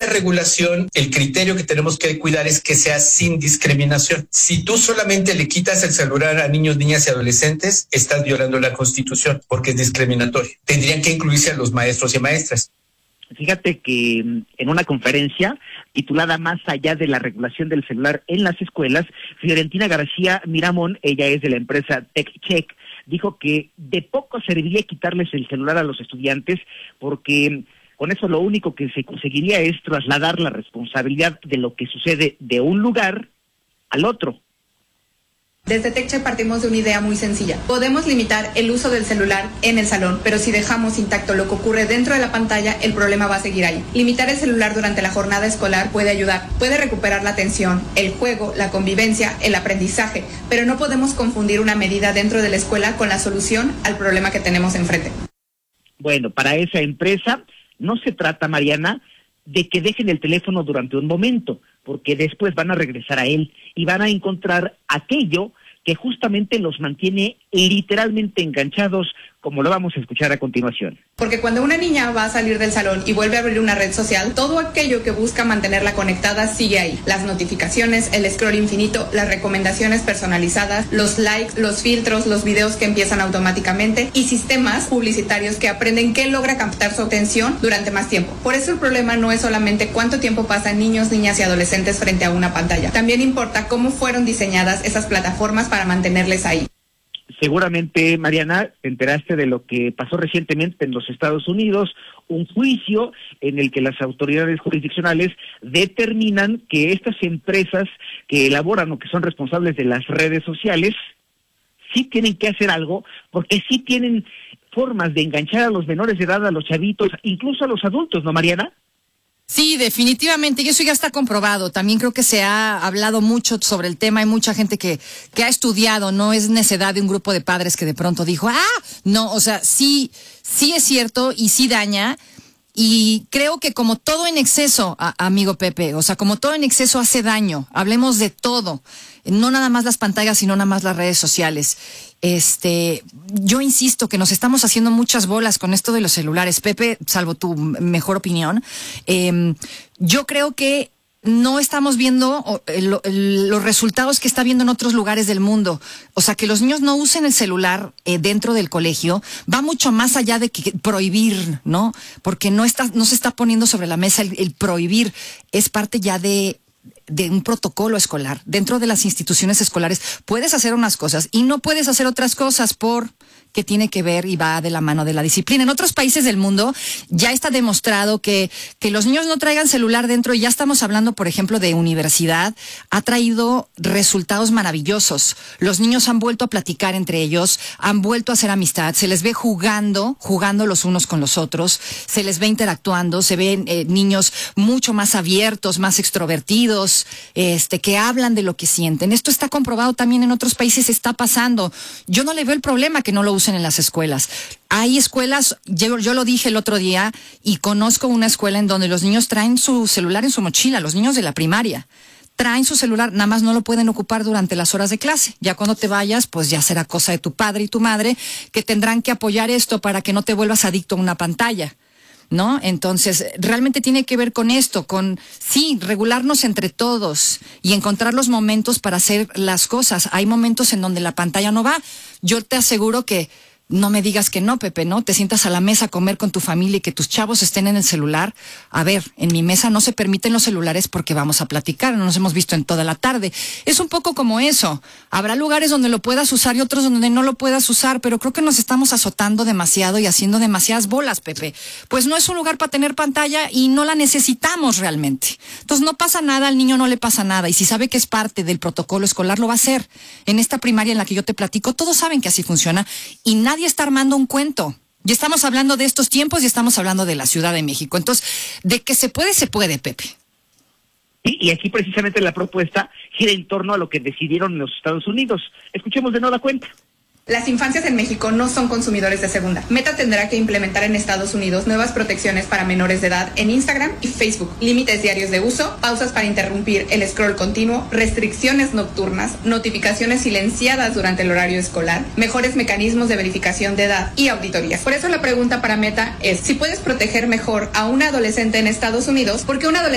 regulación, el criterio que tenemos que cuidar es que sea sin discriminación. Si tú solamente le quitas el celular a niños, niñas y adolescentes, estás violando la Constitución porque es discriminatorio. Tendrían que incluirse a los maestros y maestras. Fíjate que en una conferencia titulada Más allá de la regulación del celular en las escuelas, Fiorentina García Miramón, ella es de la empresa TechCheck, dijo que de poco serviría quitarles el celular a los estudiantes porque con eso lo único que se conseguiría es trasladar la responsabilidad de lo que sucede de un lugar al otro. Desde TechCheck partimos de una idea muy sencilla. Podemos limitar el uso del celular en el salón, pero si dejamos intacto lo que ocurre dentro de la pantalla, el problema va a seguir ahí. Limitar el celular durante la jornada escolar puede ayudar, puede recuperar la atención, el juego, la convivencia, el aprendizaje, pero no podemos confundir una medida dentro de la escuela con la solución al problema que tenemos enfrente. Bueno, para esa empresa no se trata, Mariana, de que dejen el teléfono durante un momento, porque después van a regresar a él y van a encontrar aquello que justamente los mantiene literalmente enganchados, como lo vamos a escuchar a continuación. Porque cuando una niña va a salir del salón y vuelve a abrir una red social, todo aquello que busca mantenerla conectada sigue ahí. Las notificaciones, el scroll infinito, las recomendaciones personalizadas, los likes, los filtros, los videos que empiezan automáticamente y sistemas publicitarios que aprenden qué logra captar su atención durante más tiempo. Por eso el problema no es solamente cuánto tiempo pasan niños, niñas y adolescentes frente a una pantalla. También importa cómo fueron diseñadas esas plataformas para mantenerles ahí. Seguramente, Mariana, te enteraste de lo que pasó recientemente en los Estados Unidos, un juicio en el que las autoridades jurisdiccionales determinan que estas empresas que elaboran o que son responsables de las redes sociales sí tienen que hacer algo, porque sí tienen formas de enganchar a los menores de edad, a los chavitos, incluso a los adultos, ¿no, Mariana? Sí, definitivamente, y eso ya está comprobado. También creo que se ha hablado mucho sobre el tema, hay mucha gente que ha estudiado, no es necedad de un grupo de padres que de pronto dijo, no, o sea, sí es cierto y sí daña, y creo que como todo en exceso, amigo Pepe, o sea, como todo en exceso hace daño, hablemos de todo, no nada más las pantallas, sino nada más las redes sociales. Yo insisto que nos estamos haciendo muchas bolas con esto de los celulares. Pepe, salvo tu mejor opinión, yo creo que no estamos viendo los resultados que está viendo en otros lugares del mundo. O sea, que los niños no usen el celular dentro del colegio va mucho más allá de que prohibir, ¿no? Porque no se está poniendo sobre la mesa el prohibir, es parte ya de un protocolo escolar. Dentro de las instituciones escolares puedes hacer unas cosas y no puedes hacer otras cosas que tiene que ver y va de la mano de la disciplina. En otros países del mundo ya está demostrado que los niños no traigan celular dentro, y ya estamos hablando, por ejemplo, de universidad, ha traído resultados maravillosos. Los niños han vuelto a platicar entre ellos, han vuelto a hacer amistad, se les ve jugando los unos con los otros, se les ve interactuando, se ven niños mucho más abiertos, más extrovertidos, que hablan de lo que sienten. Esto está comprobado también en otros países, está pasando. Yo no le veo el problema que no lo usen en las escuelas. Hay escuelas, yo lo dije el otro día, y conozco una escuela en donde los niños traen su celular en su mochila, los niños de la primaria. Traen su celular, nada más no lo pueden ocupar durante las horas de clase. Ya cuando te vayas, pues ya será cosa de tu padre y tu madre, que tendrán que apoyar esto para que no te vuelvas adicto a una pantalla, ¿no? Entonces, realmente tiene que ver con esto, regularnos entre todos y encontrar los momentos para hacer las cosas. Hay momentos en donde la pantalla no va. Yo te aseguro que no me digas que no, Pepe, ¿no? Te sientas a la mesa a comer con tu familia y que tus chavos estén en el celular. A ver, en mi mesa no se permiten los celulares porque vamos a platicar, no nos hemos visto en toda la tarde. Es un poco como eso. Habrá lugares donde lo puedas usar y otros donde no lo puedas usar, pero creo que nos estamos azotando demasiado y haciendo demasiadas bolas, Pepe. Pues no es un lugar para tener pantalla y no la necesitamos realmente. Entonces no pasa nada, al niño no le pasa nada, y si sabe que es parte del protocolo escolar, lo va a hacer. En esta primaria en la que yo te platico, todos saben que así funciona y nadie está armando un cuento. Ya estamos hablando de estos tiempos y estamos hablando de la Ciudad de México. Entonces, de que se puede, Pepe. Y aquí precisamente la propuesta gira en torno a lo que decidieron en los Estados Unidos. Escuchemos de nueva cuenta. Las infancias en México no son consumidores de segunda. Meta tendrá que implementar en Estados Unidos nuevas protecciones para menores de edad en Instagram y Facebook, límites diarios de uso, pausas para interrumpir el scroll continuo, restricciones nocturnas, notificaciones silenciadas durante el horario escolar, mejores mecanismos de verificación de edad y auditorías. Por eso la pregunta para Meta es, si puedes proteger mejor a un adolescente en Estados Unidos, ¿por qué un adolescente